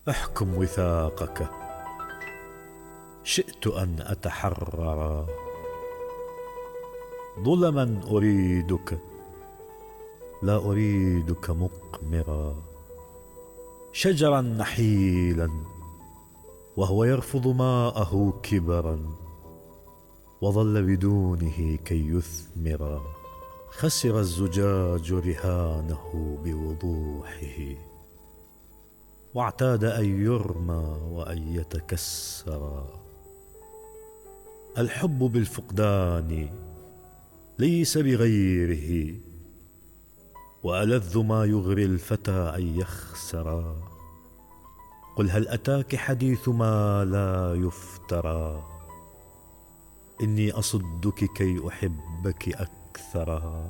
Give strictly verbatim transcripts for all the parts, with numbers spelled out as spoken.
احكم وثاقك. شئت أن أتحرر، ظلما أريدك، لا أريدك مقمرا. شجرا نحيلا وهو يرفض ماءه كبرا، وظل بدونه كي يثمرا. خسر الزجاج رهانه بوضوحه، واعتاد أن يرمى وأن يتكسرا. الحب بالفقدان ليس بغيره، وألذ ما يغري الفتى أن يخسرا. قل هل أتاك حديث ما لا يفترى، إني أصدك كي أحبك أكثرا.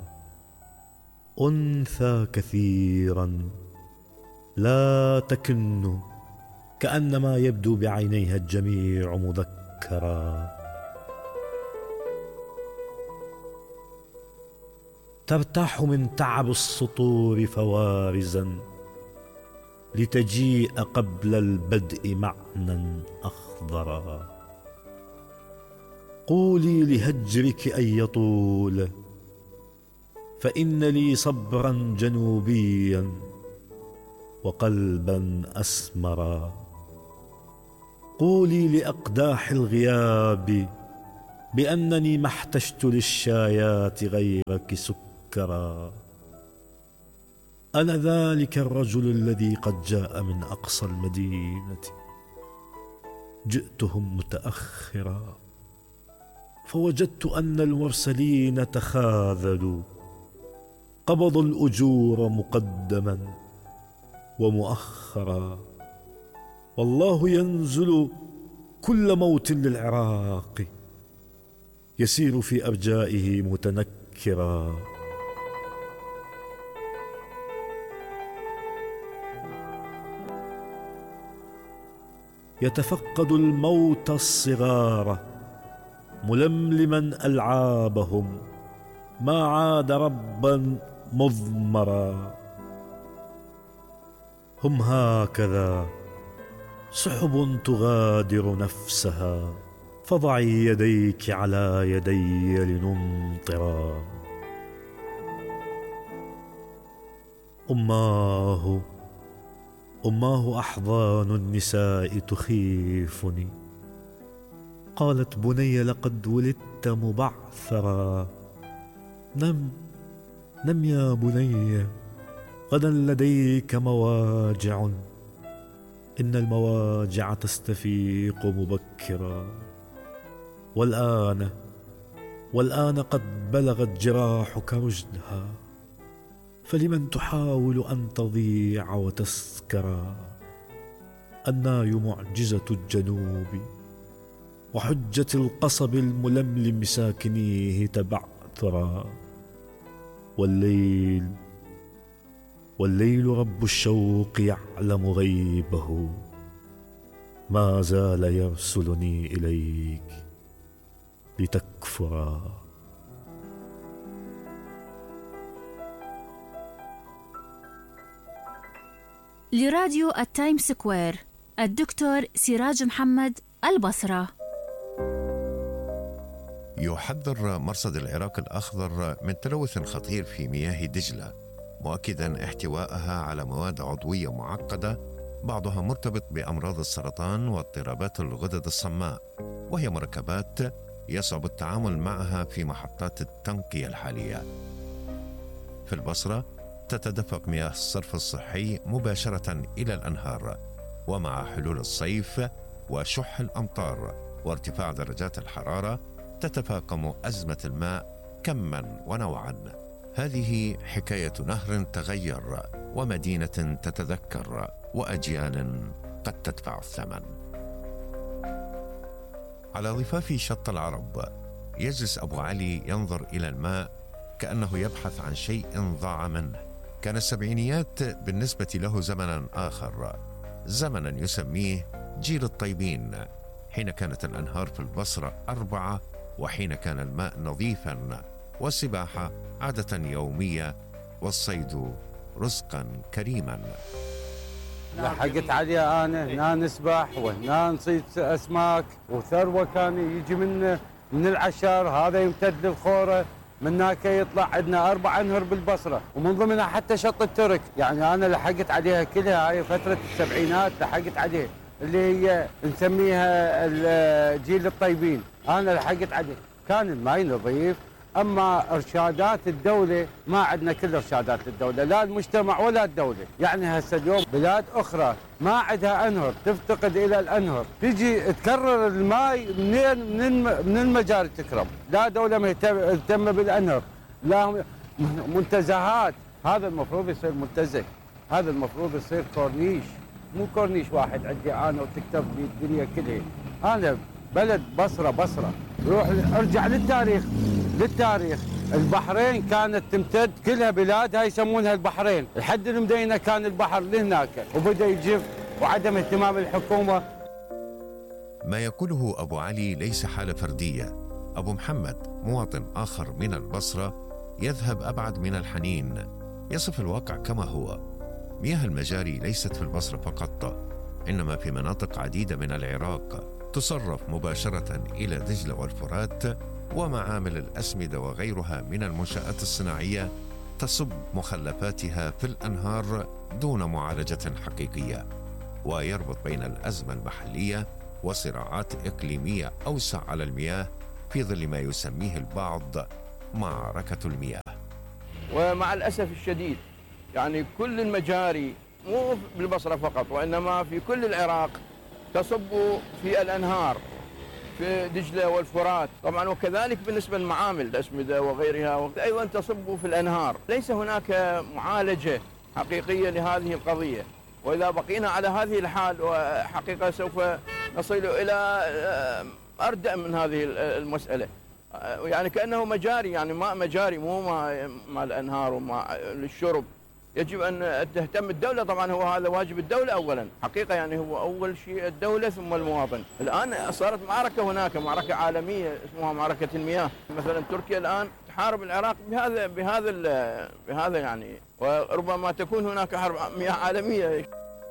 أنثى كثيرا لا تكن، كأنما يبدو بعينيها الجميع مذكرا. ترتاح من تعب السطور فوارزا، لتجيء قبل البدء معنى أخضرا. قولي لهجرك أن يطول، فإن لي صبرا جنوبيا وقلبا أسمرا. قولي لأقداح الغياب بأنني ما احتجت للشايات غيرك سكرا. أنا ذلك الرجل الذي قد جاء من أقصى المدينة، جئتهم متأخرا، فوجدت أن المرسلين تخاذلوا، قبضوا الأجور مقدما ومؤخرا. والله ينزل كل موت للعراق، يسير في أرجائه متنكرا. يتفقد الموت الصغار ململما ألعابهم، ما عاد ربا مضمرا. هم هكذا سحب تغادر نفسها، فضعي يديك على يدي لنمطرا. أماه أماه أحضان النساء تخيفني، قالت بني لقد ولدت مبعثرا. نم نم يا بني، غدا لديك مواجع، إن المواجع تستفيق مبكرا. والآن والآن قد بلغت جراحك رشدها، فلمن تحاول أن تضيع وتسكرا. الناي معجزة الجنوب، وحجة القصب الململم ساكنيه تبعثرا. والليل والليل رب الشوق يعلم غيبه، ما زال يرسلني إليك لتكفرا. لراديو التايم سكوير، الدكتور سراج محمد، البصرة. يحذر مرصد العراق الأخضر من تلوث خطير في مياه دجلة، مؤكدا احتوائها على مواد عضوية معقدة، بعضها مرتبط بأمراض السرطان واضطرابات الغدد الصماء، وهي مركبات يصعب التعامل معها في محطات التنقية الحالية. في البصرة تتدفق مياه الصرف الصحي مباشرة إلى الأنهار، ومع حلول الصيف وشح الأمطار وارتفاع درجات الحرارة تتفاقم أزمة الماء كما ونوعا. هذه حكاية نهر تغير، ومدينة تتذكر، وأجيال قد تدفع الثمن. على ضفاف شط العرب يجلس أبو علي ينظر إلى الماء كأنه يبحث عن شيء ضاع منه. كان السبعينيات بالنسبة له زمنا آخر، زمنا يسميه جيل الطيبين، حين كانت الأنهار في البصرة أربعة، وحين كان الماء نظيفا، والسباحة عادة يومية، والصيد رزقا كريما. لحقت عليها أنا هنا نسبح وهنا نصيد أسماك، وثروة كان يجي من من العشر، هذا يمتد للخورة، من هناك يطلع عندنا أربع أنهر بالبصرة، ومن ضمنها حتى شط الترك. يعني أنا لحقت عليها كلها، هاي فترة السبعينات لحقت عليها، اللي هي نسميها جيل الطيبين، أنا لحقت عليه. كان الماي نظيف، أما إرشادات الدولة ما عندنا كل إرشادات الدولة، لا المجتمع ولا الدولة. يعني هسه اليوم بلاد أخرى ما عندها أنهر، تفتقد إلى الأنهر، تجي تكرر الماي منين من من المجاري تكرم، لا دولة مهتمة بالأنهر، لا منتزهات. هذا المفروض يصير منتزه، هذا المفروض يصير كورنيش، مو كورنيش واحد عندي أنا وتكتب لي الدنيا كلها. أنا بلد بصرة بصرة، روح ارجع للتاريخ للتاريخ البحرين كانت تمتد كلها بلاد، هاي يسمونها البحرين، لحد المدينة كان البحر لهناك وبدأ يجف وعدم اهتمام الحكومة. ما يقوله أبو علي ليس حالة فردية. أبو محمد مواطن آخر من البصرة يذهب أبعد من الحنين، يصف الواقع كما هو. مياه المجاري ليست في البصرة فقط، إنما في مناطق عديدة من العراق تصرف مباشرة إلى دجلة والفرات، ومعامل الأسمدة وغيرها من المنشآت الصناعية تصب مخلفاتها في الأنهار دون معالجة حقيقية، ويربط بين الأزمة المحلية وصراعات إقليمية أوسع على المياه في ظل ما يسميه البعض معركة المياه. ومع الأسف الشديد يعني كل المجاري مو بالبصرة فقط وإنما في كل العراق تصب في الأنهار، في دجلة والفرات طبعا، وكذلك بالنسبة للمعامل الأسمدة وغيرها أيضا تصب في الأنهار. ليس هناك معالجة حقيقية لهذه القضية، وإذا بقينا على هذه الحال وحقيقة سوف نصل إلى أردأ من هذه المسألة. يعني كأنه مجاري، يعني ماء مجاري مو ماء ماء الأنهار وماء للشرب. يجب أن تهتم الدولة، طبعا هو هذا واجب الدولة أولا حقيقة، يعني هو أول شيء الدولة ثم المواطن. الآن صارت معركة هناك، معركة عالمية اسمها معركة المياه. مثلا تركيا الآن تحارب العراق بهذا بهذا بهذا يعني، وربما تكون هناك حرب مياه عالمية.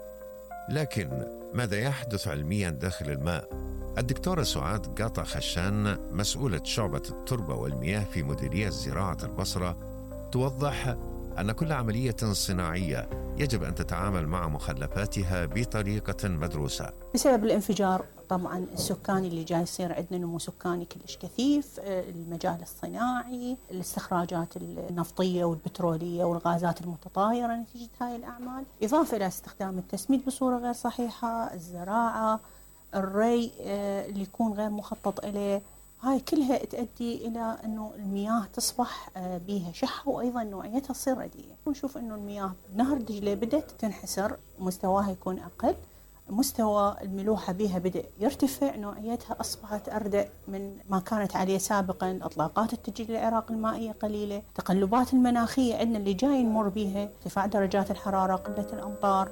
لكن ماذا يحدث علميا داخل الماء؟ الدكتورة سعاد قاطع خشان مسؤولة شعبة التربة والمياه في مديرية زراعة البصرة توضح أن كل عملية صناعية يجب أن تتعامل مع مخلفاتها بطريقة مدروسة. بسبب الانفجار طبعا السكاني اللي جاي يصير عندنا نمو سكاني كلش كثيف، المجال الصناعي، الاستخراجات النفطية والبترولية والغازات المتطايرة نتيجة هاي الأعمال، إضافة إلى استخدام التسميد بصورة غير صحيحة، الزراعة، الري اللي يكون غير مخطط إليه، هاي كلها تؤدي إلى أنه المياه تصبح بيها شحة، وأيضا نوعيتها تصير رديئة. ونشوف أنه المياه بنهر دجلة بدأت تنحسر، مستواها يكون أقل، مستوى الملوحة بها بدأ يرتفع، نوعيتها أصبحت أردأ من ما كانت عليه سابقا. إطلاقات التجديد العراق المائية قليلة، تقلبات المناخية عندنا اللي جاي نمر بها، ارتفاع درجات الحرارة، قلة الأمطار.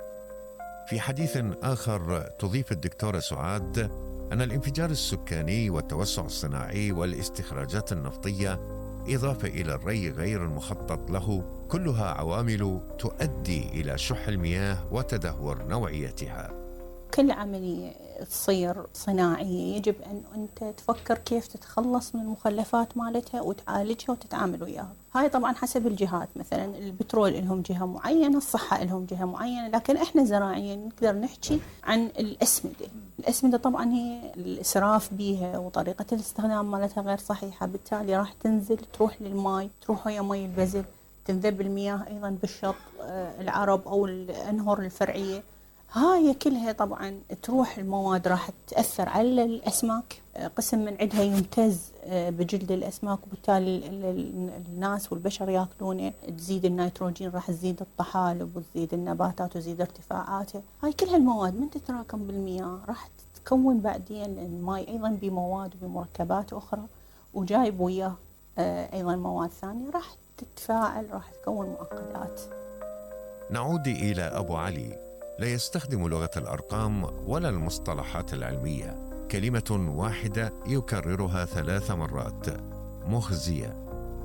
في حديث آخر تضيف الدكتورة سعاد أن الانفجار السكاني والتوسع الصناعي والاستخراجات النفطية إضافة إلى الري غير المخطط له كلها عوامل تؤدي إلى شح المياه وتدهور نوعيتها. كل عملية تصير صناعية يجب أن أنت تفكر كيف تتخلص من المخلفات مالتها وتعالجها وتتعامل وياها. هاي طبعا حسب الجهات، مثلا البترول لهم جهة معينة، الصحة لهم جهة معينة، لكن احنا زراعيا نقدر نحكي عن الأسمدة. الأسمدة طبعا هي الإسراف بيها وطريقة الاستخدام مالتها غير صحيحة، بالتالي راح تنزل تروح للماء، تروح ويا مي البزل، تنذب المياه أيضا بالشط العرب أو الأنهر الفرعية. هاي كلها طبعا تروح المواد راح تأثر على الأسماك، قسم من عندها يمتز بجلد الأسماك، وبالتالي الناس والبشر ياكلونه، تزيد النيتروجين، راح تزيد الطحالب وتزيد النباتات وتزيد ارتفاعاته. هاي كلها المواد من تتراكم بالمياه راح تكون بعدين الماء أيضا بمواد وبمركبات أخرى، وجايب وياه أيضا مواد ثانية راح تتفاعل، راح تكون معقدات. نعود إلى أبو علي، لا يستخدم لغة الأرقام ولا المصطلحات العلمية، كلمة واحدة يكررها ثلاث مرات: مخزية،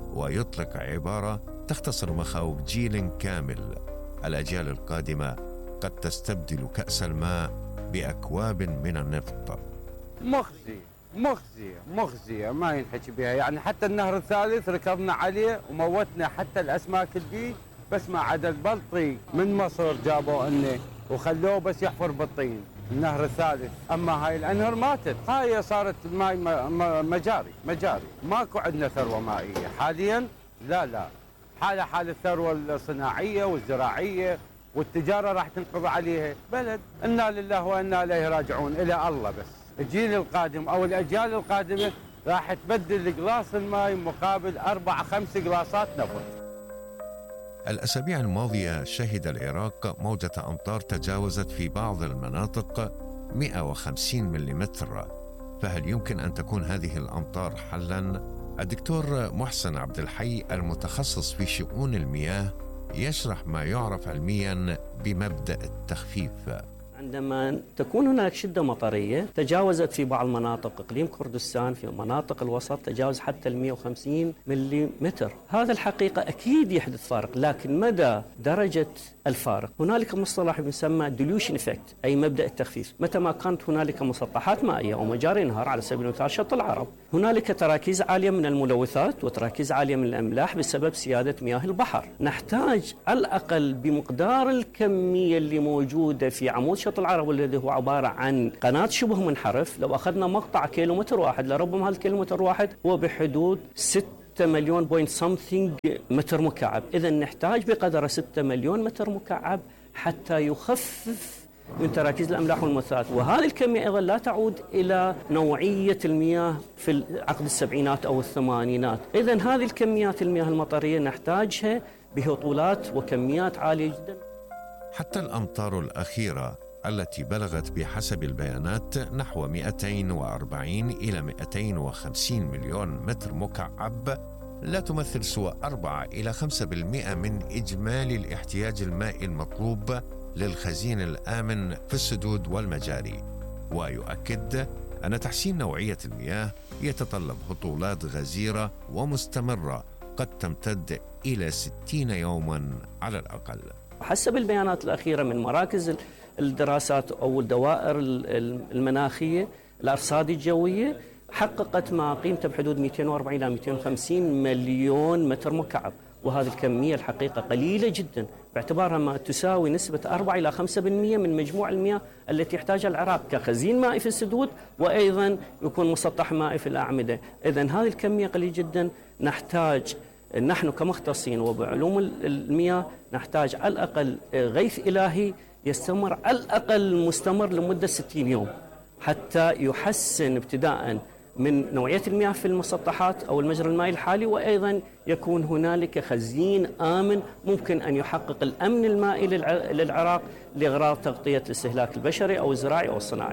ويطلق عبارة تختصر مخاوف جيل كامل. الأجيال القادمة قد تستبدل كأس الماء بأكواب من النفط. مخزي مخزية مخزية ما ينحكي بها، يعني حتى النهر الثالث ركضنا عليه وموتنا حتى الأسماك اللي بس ما عدا البلطي من مصر جابوه انه وخلوه بس يحفر بالطين النهر الثالث، اما هاي الانهر ماتت، هاي صارت الماء مجاري مجاري، ماكو عندنا ثروة مائية حاليا، لا لا حالة حال الثروة الصناعية والزراعية والتجارة راح تنقضي عليها بلد. إنا لله وإنا إليه راجعون، إلى الله بس. الجيل القادم أو الأجيال القادمة راح تبدل قلاص الماء مقابل أربع خمس قلاصات نفط. الأسابيع الماضية شهد العراق موجة أمطار تجاوزت في بعض المناطق مئة وخمسين ملم، فهل يمكن أن تكون هذه الأمطار حلاً؟ الدكتور محسن عبد الحي المتخصص في شؤون المياه يشرح ما يعرف علمياً بمبدأ التخفيف. عندما تكون هناك شدة مطرية تجاوزت في بعض مناطق إقليم كردستان، في مناطق الوسط تجاوز حتى ال مئة وخمسين ملم، هذا الحقيقة أكيد يحدث فارق، لكن مدى درجة الفارق هنالك مصطلح يسمى dilution effect، أي مبدأ التخفيف. متى ما كانت هنالك مسطحات مائية أو مجاري نهر على سبيل المثال شط العرب، هنالك تراكيز عالية من الملوثات وتراكيز عالية من الأملاح بسبب سيادة مياه البحر. نحتاج على الأقل بمقدار الكمية اللي موجودة في عمود شط العرب الذي هو عبارة عن قناة شبه منحرف، لو أخذنا مقطع كيلومتر واحد لربما هالكيلومتر واحد هو بحدود ستة مليون بوينت سمثينج متر مكعب، إذا نحتاج بقدر ستة مليون متر مكعب حتى يخفف من تراكيز الأملاح والملوثات، وهذه الكمية أيضا لا تعود إلى نوعية المياه في عقد السبعينات أو الثمانينات. إذا هذه الكميات المياه المطرية نحتاجها بهطولات وكميات عالية جدا. حتى الأمطار الأخيرة التي بلغت بحسب البيانات نحو مئتين وأربعين إلى مئتين وخمسين مليون متر مكعب لا تمثل سوى أربعة إلى خمسة بالمئة من إجمالي الاحتياج المائي المطلوب للخزين الآمن في السدود والمجاري. ويؤكد أن تحسين نوعية المياه يتطلب هطولات غزيرة ومستمرة قد تمتد إلى ستين يوما على الأقل. حسب البيانات الأخيرة من مراكز الدراسات أو الدوائر المناخية الأرصاد الجوية، حققت ما قيمته بحدود مئتين وأربعين إلى مئتين وخمسين مليون متر مكعب، وهذه الكمية الحقيقة قليلة جدا باعتبارها ما تساوي نسبة أربعة إلى خمسة بالمئة من مجموع المياه التي يحتاجها العراق كخزين مائي في السدود، وأيضا يكون مسطح مائي في الأعمدة. إذن هذه الكمية قليلة جدا. نحتاج نحن كمختصين وبعلوم المياه نحتاج على الأقل غيث إلهي يستمر على الأقل مستمر لمدة ستين يوم حتى يحسن ابتداء من نوعية المياه في المسطحات أو المجرى المائي الحالي، وأيضا يكون هنالك خزين آمن ممكن أن يحقق الأمن المائي للعراق لأغراض تغطية الاستهلاك البشري أو الزراعي أو الصناعي.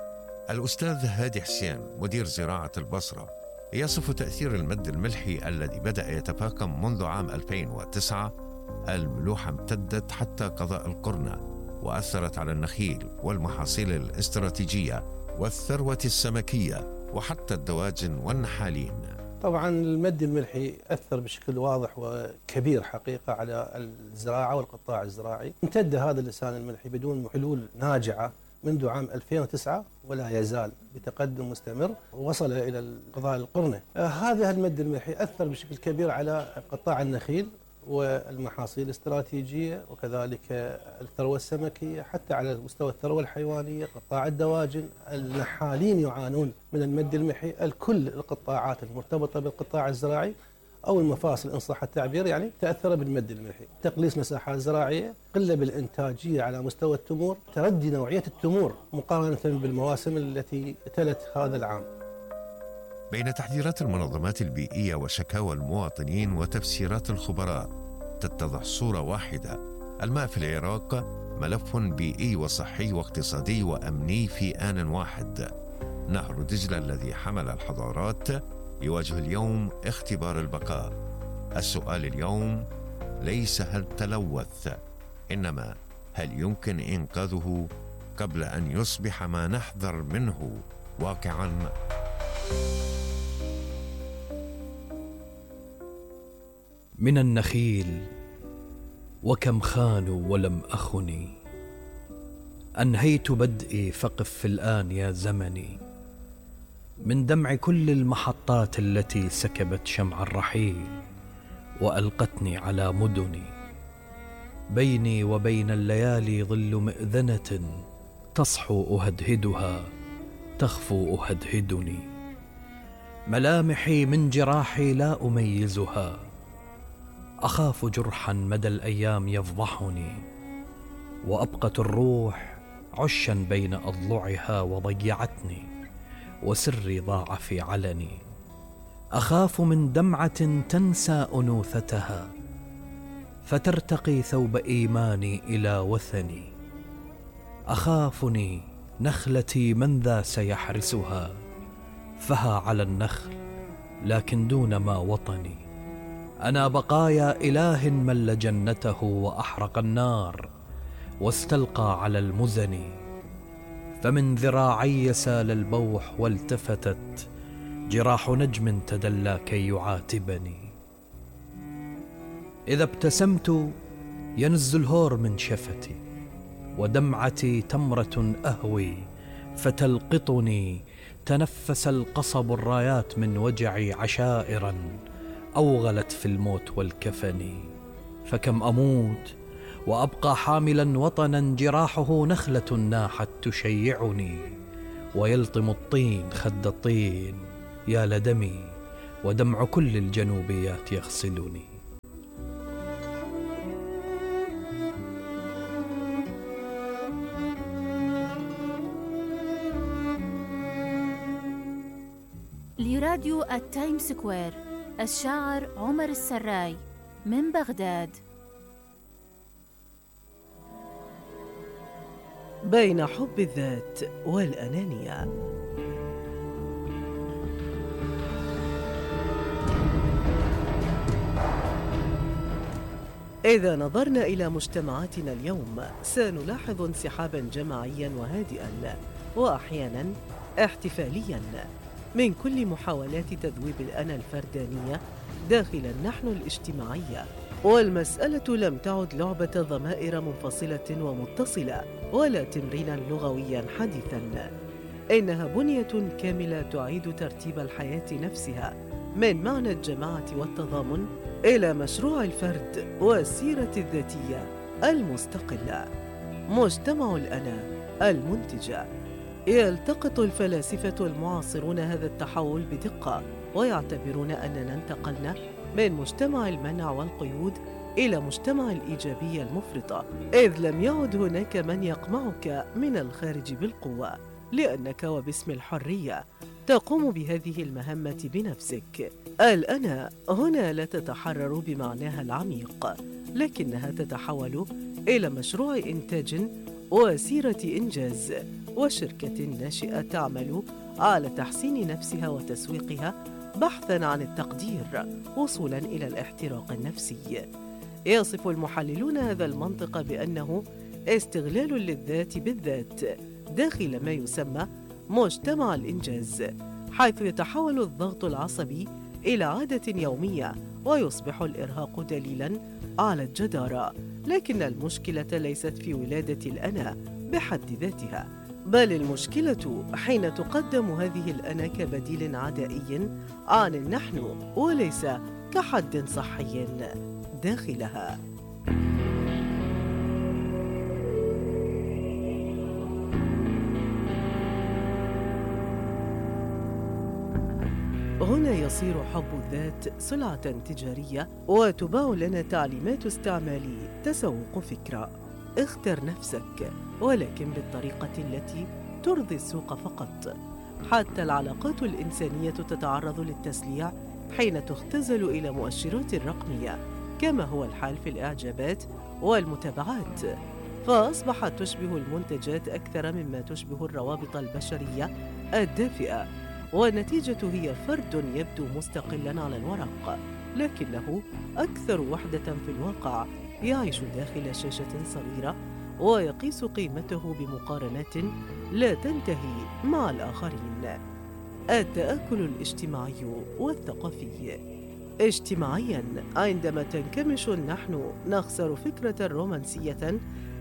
الأستاذ هادي حسين مدير زراعة البصرة يصف تأثير المد الملحي الذي بدأ يتفاقم منذ عام ألفين وتسعة. الملوحة امتدت حتى قضاء القرنة وأثرت على النخيل والمحاصيل الاستراتيجية والثروة السمكية وحتى الدواجن والنحالين. طبعا المد الملحي أثر بشكل واضح وكبير حقيقة على الزراعة والقطاع الزراعي. امتد هذا اللسان الملحي بدون حلول ناجعة منذ عام ألفين وتسعة ولا يزال بتقدم مستمر، وصل إلى قضاء القرنة. آه هذا المد الملحي أثر بشكل كبير على قطاع النخيل والمحاصيل الاستراتيجية وكذلك الثروة السمكية، حتى على مستوى الثروة الحيوانية قطاع الدواجن. النحالين يعانون من المد الملحي، الكل القطاعات المرتبطة بالقطاع الزراعي أو المفاصل إن صح التعبير يعني تأثر بالمد الملحي. تقليص مساحات زراعية، قلة بالإنتاجية على مستوى التمور، تردي نوعية التمور مقارنة بالمواسم التي تلت هذا العام. بين تحذيرات المنظمات البيئية وشكاوى المواطنين وتفسيرات الخبراء تتضح صورة واحدة: الماء في العراق ملف بيئي وصحي واقتصادي وأمني في آن واحد. نهر دجلة الذي حمل الحضارات يواجه اليوم اختبار البقاء. السؤال اليوم ليس هل تلوث، إنما هل يمكن إنقاذه قبل أن يصبح ما نحذر منه واقعاً؟ من النخيل وكم خانوا ولم أخني، أنهيت بدئي فقف الآن يا زمني، من دمع كل المحطات التي سكبت شمع الرحيل وألقتني على مدني. بيني وبين الليالي ظل مئذنة، تصحو أهدهدها تخفو أهدهدني. ملامحي من جراحي لا أميزها، أخاف جرحا مدى الأيام يفضحني. وأبقت الروح عشا بين أضلعها وضيعتني، وسري ضاع في علني. أخاف من دمعة تنسى أنوثتها، فترتقي ثوب إيماني إلى وثني. أخافني نخلتي من ذا سيحرسها، فها على النخل لكن دون ما وطني. أنا بقايا إله مل جنته وأحرق النار واستلقى على المزن. فمن ذراعي سال البوح والتفتت جراح نجم تدلى كي يعاتبني. إذا ابتسمت ينز الهور من شفتي، ودمعتي تمرة أهوي فتلقطني. تنفس القصب الرايات من وجعي عشائرا أوغلت في الموت والكفن. فكم أموت وأبقى حاملا وطنا جراحه نخلة ناحت تشيعني. ويلطم الطين خد الطين يا لدمي، ودمع كل الجنوبيات يغسلني. لراديو التايم سكوير، الشاعر عمر السراي من بغداد. بين حب الذات والأنانية. إذا نظرنا إلى مجتمعاتنا اليوم سنلاحظ انسحاباً جماعياً وهادئاً، وأحياناً احتفالياً، من كل محاولات تذويب الأنا الفردانية داخل النحن الاجتماعية. والمسألة لم تعد لعبة ضمائر منفصلة ومتصلة ولا تمريناً لغوياً حديثاً، إنها بنية كاملة تعيد ترتيب الحياة نفسها من معنى الجماعة والتضامن إلى مشروع الفرد والسيرة الذاتية المستقلة. مجتمع الأنا المنتجة. يلتقط الفلاسفة المعاصرون هذا التحول بدقة، ويعتبرون أننا انتقلنا من مجتمع المنع والقيود إلى مجتمع الإيجابية المفرطة، إذ لم يعد هناك من يقمعك من الخارج بالقوة، لأنك وباسم الحرية تقوم بهذه المهمة بنفسك. الأنا هنا لا تتحرر بمعناها العميق، لكنها تتحول إلى مشروع إنتاج وسيرة إنجاز، وشركة ناشئة تعمل على تحسين نفسها وتسويقها بحثاً عن التقدير وصولاً إلى الاحتراق النفسي. يصف المحللون هذا المنطق بأنه استغلال للذات بالذات داخل ما يسمى مجتمع الإنجاز، حيث يتحول الضغط العصبي إلى عادة يومية ويصبح الإرهاق دليلاً على الجدارة. لكن المشكلة ليست في ولادة الأنا بحد ذاتها، بل المشكلة حين تقدم هذه الأنا كبديل عدائي عن النحن وليس كحد صحي داخلها. هنا يصير حب الذات سلعة تجارية، وتباع لنا تعليمات استعمال تسوق فكرة. اختر نفسك، ولكن بالطريقة التي ترضي السوق فقط. حتى العلاقات الإنسانية تتعرض للتسليع حين تختزل إلى مؤشرات رقمية، كما هو الحال في الإعجابات والمتابعات، فأصبحت تشبه المنتجات أكثر مما تشبه الروابط البشرية الدافئة. والنتيجة هي فرد يبدو مستقلاً على الورق، لكنه أكثر وحدة في الواقع، يعيش داخل شاشة صغيرة ويقيس قيمته بمقارنات لا تنتهي مع الآخرين. التآكل الاجتماعي والثقافي. اجتماعياً، عندما تنكمش النحن نخسر فكرة رومانسية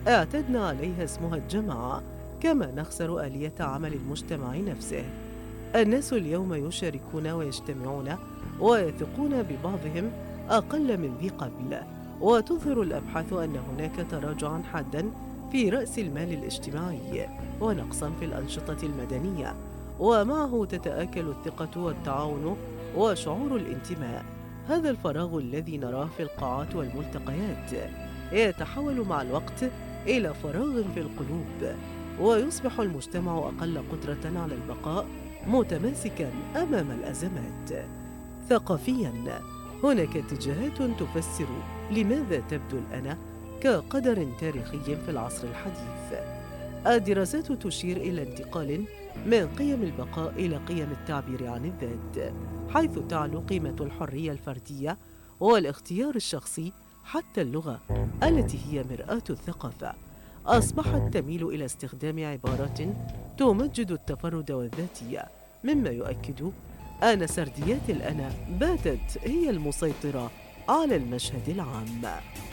اعتدنا عليها اسمها الجماعة، كما نخسر آلية عمل المجتمع نفسه. الناس اليوم يشاركون ويجتمعون ويثقون ببعضهم أقل من ذي قبل، وتظهر الأبحاث أن هناك تراجعاً حاداً في رأس المال الاجتماعي ونقصاً في الأنشطة المدنية، ومعه تتآكل الثقة والتعاون وشعور الانتماء. هذا الفراغ الذي نراه في القاعات والملتقيات يتحول مع الوقت إلى فراغ في القلوب، ويصبح المجتمع أقل قدرة على البقاء متماسكاً أمام الأزمات. ثقافياً، هناك اتجاهات تفسر لماذا تبدو الأنا كقدر تاريخي في العصر الحديث. الدراسات تشير إلى انتقال من قيم البقاء إلى قيم التعبير عن الذات، حيث تعلو قيمة الحرية الفردية والاختيار الشخصي. حتى اللغة التي هي مرآة الثقافة أصبحت تميل إلى استخدام عبارات تمجد التفرد والذاتية، مما يؤكد أن سرديات الأنا باتت هي المسيطرة على المشهد العام.